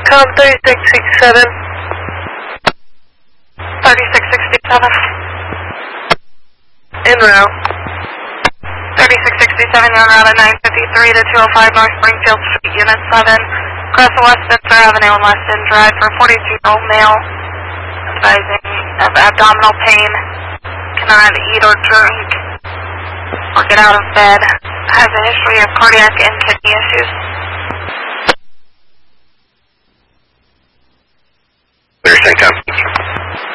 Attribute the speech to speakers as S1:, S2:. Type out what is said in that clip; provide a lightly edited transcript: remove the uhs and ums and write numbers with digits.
S1: Com 3667. 3667. En route. 3667, you're en route at 953 to 205 North Springfield Street, Unit 7. Cross Westminster Avenue on Weston Drive for 42-year-old male. Advising of abdominal pain. Cannot eat or drink or get out of bed. Has a history of cardiac and kidney issues.
S2: Understand, come.